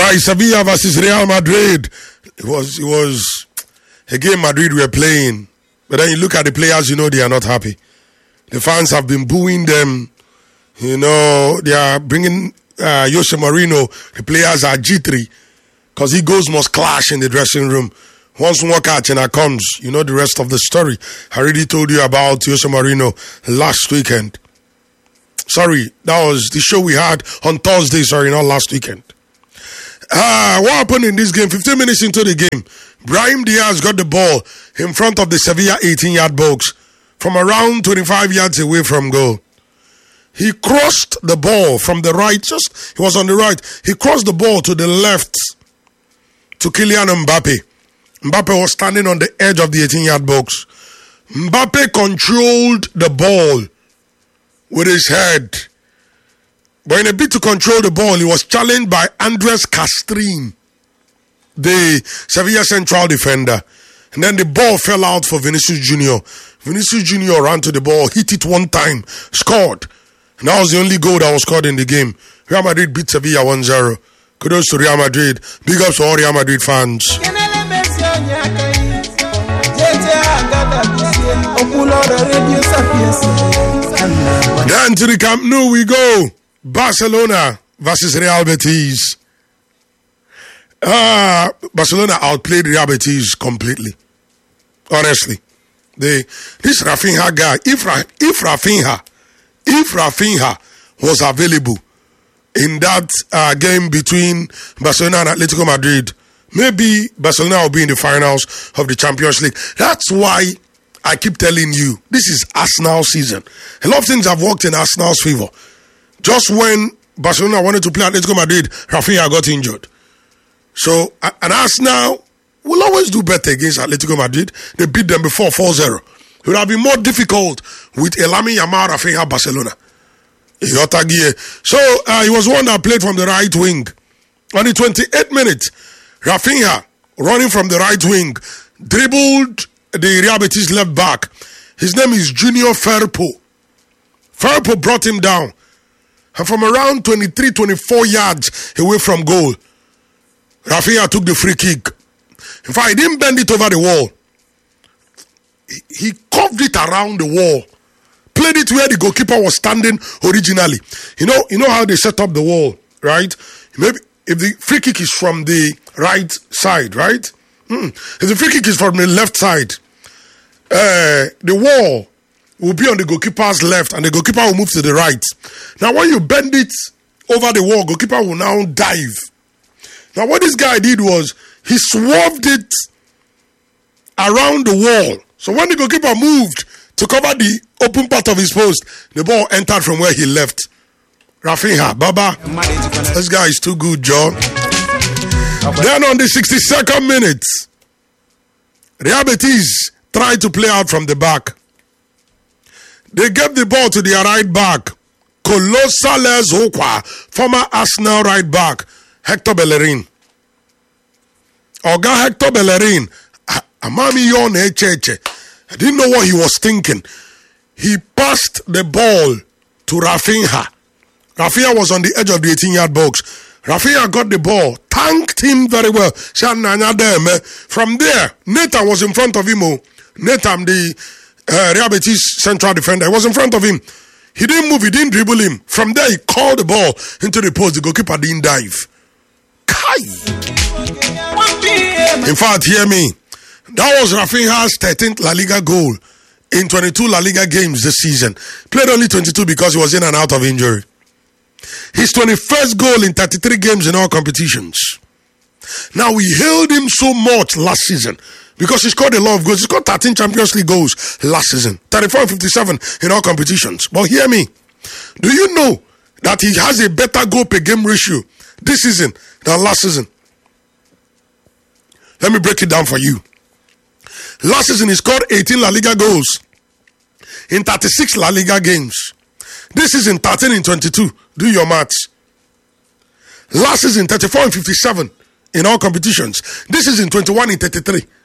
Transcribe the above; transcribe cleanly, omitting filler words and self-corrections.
Right, Sevilla versus Real Madrid. It was a game Madrid were playing. But then you look at the players, you know they are not happy. The fans have been booing them. You know, they are bringing Jose Mourinho. The players are G3 because egos must clash in the dressing room. Once Nwakachina comes, you know the rest of the story. I already told you about Jose Mourinho last weekend. Sorry, that was the show we had on Thursday. Sorry, not last weekend. What happened in this game? 15 minutes into the game, Brahim Diaz got the ball in front of the Sevilla 18-yard box from around 25 yards away from goal. He crossed the ball from the right, he was on the right. He crossed the ball to the left to Kylian Mbappe. Mbappe was standing on the edge of the 18-yard box. Mbappe controlled the ball with his head. But in a bid to control the ball, he was challenged by Andres Castrin, the Sevilla central defender. And then the ball fell out for Vinicius Junior. Vinicius Junior ran to the ball, hit it one time, scored. And that was the only goal that was scored in the game. Real Madrid beat Sevilla 1-0. Kudos to Real Madrid. Big ups to all Real Madrid fans. Then to the Camp Nou we go. Barcelona versus Real Betis. Barcelona outplayed Real Betis completely. Honestly. This Rafinha guy, if Rafinha was available in that game between Barcelona and Atletico Madrid, maybe Barcelona will be in the finals of the Champions League. That's why I keep telling you, this is Arsenal season. A lot of things have worked in Arsenal's favor. Just when Barcelona wanted to play Atletico Madrid, Rafinha got injured. So, and Arsenal will always do better against Atletico Madrid. They beat them before 4-0. It would have been more difficult with Lamine Yamal, Rafinha, Barcelona. So, he was one that played from the right wing. On the 28th minute, Rafinha, running from the right wing, dribbled the Real Betis left back. His name is Junior Firpo. Firpo brought him down. And from around 23-24 yards away from goal, Rafinha took the free kick. In fact, he didn't bend it over the wall. He curved it around the wall. Played it where the goalkeeper was standing originally. You know how they set up the wall, right? Maybe if the free kick is from the right side, right? If the free kick is from the left side, the wall will be on the goalkeeper's left and the goalkeeper will move to the right. Now, when you bend it over the wall, goalkeeper will now dive. Now, what this guy did was he swerved it around the wall. So when the goalkeeper moved to cover the open part of his post, the ball entered from where he left. Rafinha, Baba, this guy is too good, John. Then on the 62nd minute, Real Betis tried to play out from the back. They gave the ball to their right back, Colossales Okwa, former Arsenal right back, Hector Bellerin. Oga Hector Bellerin, Amami Yon Echeche. I didn't know what he was thinking. He passed the ball to Rafinha. Rafinha was on the edge of the 18-yard box. Rafinha got the ball, thanked him very well. From there, Nathan was in front of him. Nathan, the Real Betis central defender, was in front of him. He didn't move, he didn't dribble him. From there, he called the ball into the post. The goalkeeper didn't dive. Kai! In fact, hear me. That was Rafinha's 13th La Liga goal in 22 La Liga games this season. Played only 22 because he was in and out of injury. His 21st goal in 33 games in all competitions. Now, we hailed him so much last season because he scored a lot of goals. He scored 13 Champions League goals last season. 34 and 57 in all competitions. But hear me. Do you know that he has a better goal per game ratio this season than last season? Let me break it down for you. Last season, he scored 18 La Liga goals in 36 La Liga games. This season, 13 in 22. Do your maths. Last season, 34 and 57 in all competitions. This season, 21 in 33.